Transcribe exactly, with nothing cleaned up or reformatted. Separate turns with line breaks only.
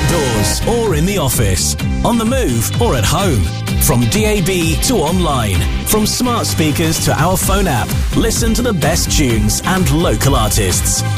outdoors or in the office, on the move or at home. From D A B to online, from smart speakers to our phone app, listen to the best tunes and local artists.